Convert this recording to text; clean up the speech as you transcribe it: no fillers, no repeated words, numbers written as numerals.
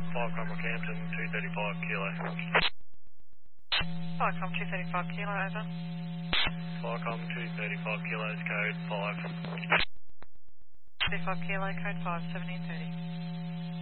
5 Rockhampton, 235 kilo. 5 235 kilo, over. 5 235 kilos, code 5. 35 kilo, code 5, 70 and 30.